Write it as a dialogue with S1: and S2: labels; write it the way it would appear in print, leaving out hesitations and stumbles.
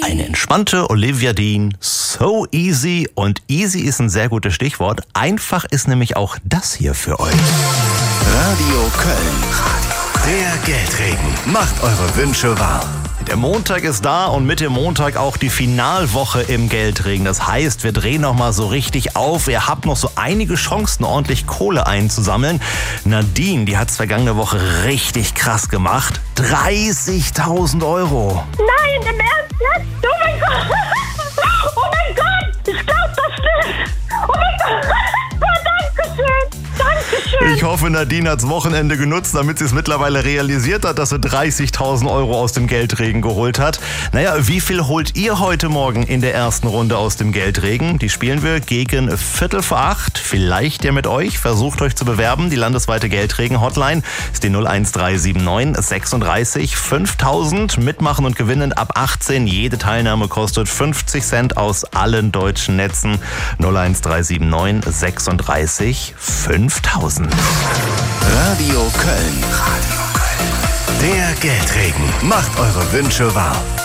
S1: Eine entspannte Olivia Dean, So Easy. Und easy ist ein sehr gutes Stichwort. Einfach ist nämlich auch das hier für euch.
S2: Radio Köln. Der Geldregen macht eure Wünsche wahr.
S1: Der Montag ist da und mit dem Montag auch die Finalwoche im Geldregen. Das heißt, wir drehen nochmal so richtig auf. Ihr habt noch so einige Chancen, ordentlich Kohle einzusammeln. Nadine, die hat es vergangene Woche richtig krass gemacht. 30.000 Euro.
S3: Nein, im Ernst jetzt? Oh mein Gott! Oh mein Gott! Ich glaub das nicht! Oh mein Gott! Dankeschön! Dankeschön!
S1: Ich hoffe, Nadine hat's Wochenende genutzt, damit sie es mittlerweile realisiert hat, dass sie 30.000 Euro aus dem Geldregen geholt hat. Naja, wie viel holt ihr heute Morgen in der ersten Runde aus dem Geldregen? Die spielen wir gegen 7:45. Vielleicht ja mit euch. Versucht euch zu bewerben. Die landesweite Geldregen-Hotline ist die 01379 36 5000. Mitmachen und gewinnen ab 18. Jede Teilnahme kostet 50 Cent aus allen deutschen Netzen. 01379 36 5000.
S2: Radio Köln. Der Geldregen macht eure Wünsche wahr.